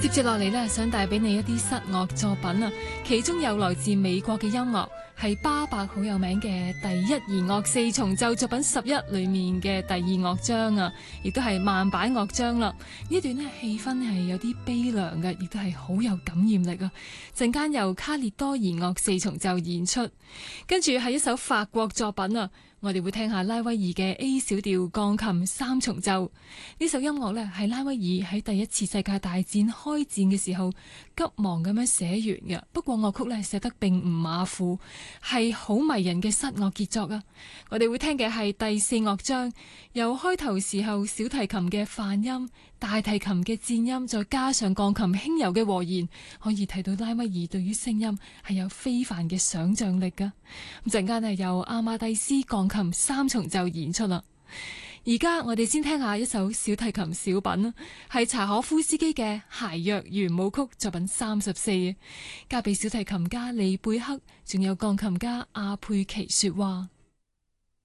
接住落嚟呢，想帶俾你一啲室樂作品啊，其中有來自美國嘅音樂，係巴伯好有名嘅第一弦樂四重奏作品11裏面嘅第二樂章啊，亦都係慢板樂章啦。呢段呢氣氛係有啲悲涼嘅，亦都係好有感染力啊。陣間由卡列多弦樂四重奏演出，跟住係一首法國作品啊。我哋會聽下拉威爾嘅 A 小調鋼琴三重奏。呢首音樂呢係拉威爾喺第一次世界大戰開戰嘅時候急忙咁樣寫完嘅，不過樂曲呢寫得並唔馬虎，係好迷人嘅室樂傑作啊！我哋會聽嘅係第四樂章，由開頭時候小提琴嘅泛音、大提琴嘅顫音，再加上鋼琴輕柔嘅和弦，可以睇到拉威爾對於聲音係有非凡嘅想象力噶。咁陣間係由阿馬蒂斯鋼琴三重奏演出啦。而家我哋先聽下一首小提琴小品啦，係柴可夫斯基嘅諧謔圓舞曲作品34，交俾小提琴家李貝克，仲有鋼琴家阿佩奇說話。